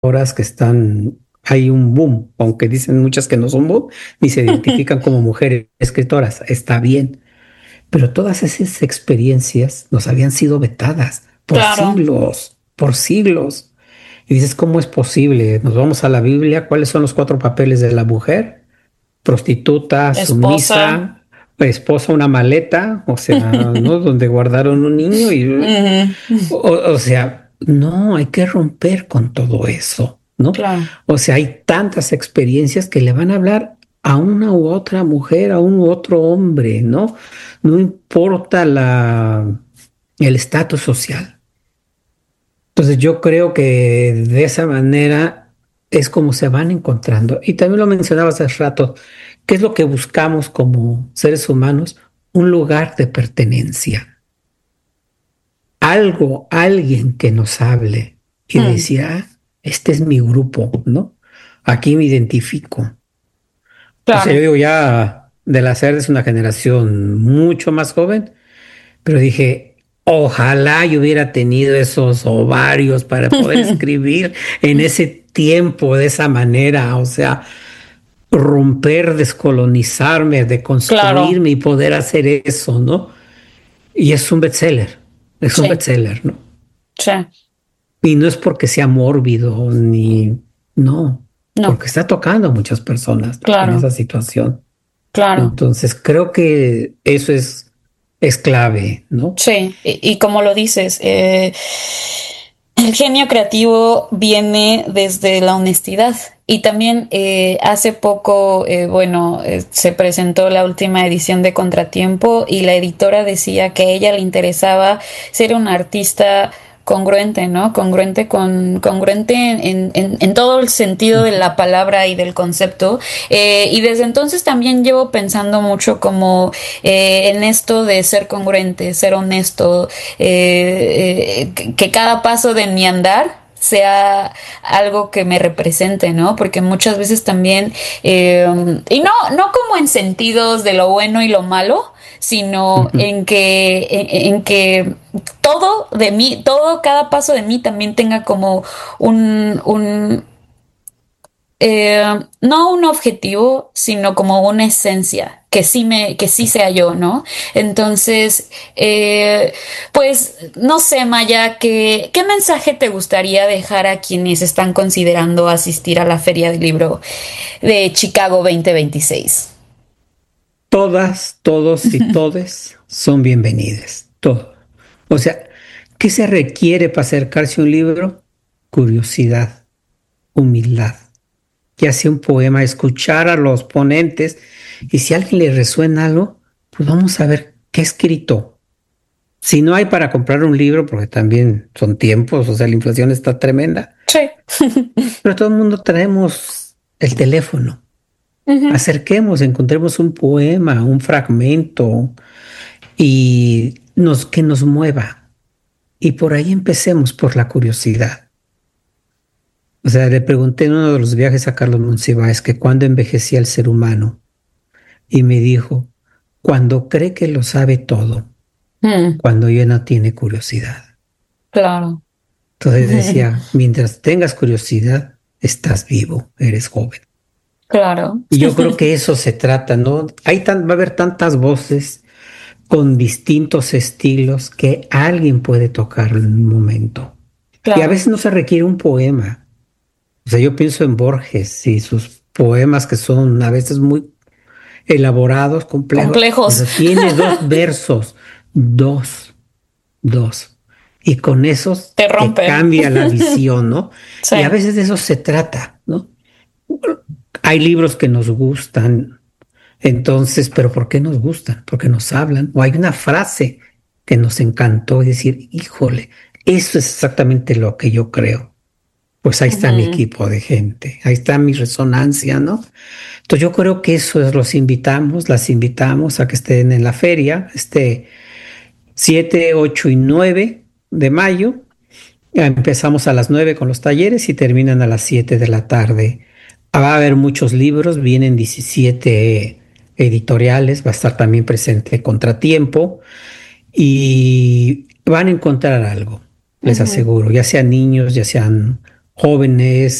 escritoras que están, hay un boom, aunque dicen muchas que no son boom, ni se identifican como mujeres escritoras, está bien, pero todas esas experiencias nos habían sido vetadas por Claro, siglos, por siglos. Y dices, ¿cómo es posible? Nos vamos a la Biblia, ¿cuáles son los cuatro papeles de la mujer? Prostituta, esposa. sumisa, esposa, una maleta, o sea, ¿no? Donde guardaron un niño y, Ujú, o sea, no, hay que romper con todo eso, ¿no? claro, O sea, hay tantas experiencias que le van a hablar a una u otra mujer, a un u otro hombre, ¿no? No importa el estatus social. Entonces yo creo que de esa manera es como se van encontrando. Y también lo mencionabas hace rato, ¿qué es lo que buscamos como seres humanos? Un lugar de pertenencia, algo, alguien que nos hable y mm, decir, ah, este es mi grupo, ¿no? Aquí me identifico. O sea, yo claro. digo ya de la SER es una generación mucho más joven, pero dije, ojalá yo hubiera tenido esos ovarios para poder escribir en ese tiempo de esa manera, o sea, romper, descolonizarme, Claro, deconstruirme y poder hacer eso, ¿no? Y es un sí, bestseller, ¿no? sí, Y no es porque sea mórbido ni, no, no, porque está tocando a muchas personas en claro, esa situación. claro. Entonces creo que eso es clave, ¿no? Sí, y como lo dices, el genio creativo viene desde la honestidad. Y también hace poco, bueno, se presentó la última edición de Contratiempo y la editora decía que a ella le interesaba ser una artista congruente, ¿no? Congruente en todo el sentido de Ujú. la palabra y del concepto. Y desde entonces también llevo pensando mucho como en esto de ser congruente, ser honesto, que cada paso de mi andar sea algo que me represente, ¿no? Porque muchas veces también, y no como en sentidos de lo bueno y lo malo, sino Ujú. en que todo de mí, todo, cada paso de mí también tenga como un eh, no un objetivo, sino como una esencia, que sí sea yo, ¿no? Entonces, pues, no sé, Maya, ¿qué mensaje te gustaría dejar a quienes están considerando asistir a la Feria del Libro de Chicago 2026? Todas, todos y todes son bienvenidas. Todo. O sea, ¿qué se requiere para acercarse a un libro? Curiosidad, humildad. Ya sea un poema, escuchar a los ponentes y si a alguien le resuena algo, pues vamos a ver qué escrito. Si no hay para comprar un libro, porque también son tiempos, o sea, la inflación está tremenda, Sí. pero todo el mundo traemos el teléfono. Ujú, Acerquemos, encontremos un poema, un fragmento y que nos mueva. Y por ahí empecemos por la curiosidad. O sea, le pregunté en uno de los viajes a Carlos Monsiváis que cuándo envejecía el ser humano y me dijo, cuando cree que lo sabe todo, mm, cuando ya no tiene curiosidad. claro. Entonces decía, mientras tengas curiosidad, estás vivo, eres joven. Claro. Y yo creo que eso se trata, ¿no? Va a haber tantas voces con distintos estilos que alguien puede tocar en un momento. Y a Claro. veces no se requiere un poema. O sea, yo pienso en Borges y sus poemas que son a veces muy elaborados, complejos, Complejos. pero tiene dos versos, dos, dos. Y con esos Te te rompen. cambia la visión, ¿no? Y a Sí. veces de eso se trata, ¿no? Hay libros que nos gustan, entonces, pero ¿por qué nos gustan? Porque nos hablan. O hay una frase que nos encantó y decir, híjole, eso es exactamente lo que yo creo. Pues ahí está mi Ujú. equipo de gente, ahí está mi resonancia, ¿no? Entonces yo creo que eso es, las invitamos a que estén en la feria, 7, 8 y 9 de mayo. Empezamos a las 9 con los talleres y terminan a las 7 de la tarde. Va a haber muchos libros, vienen 17 editoriales, va a estar también presente Contratiempo y van a encontrar algo, les Ujú. aseguro, ya sean niños, ya sean jóvenes,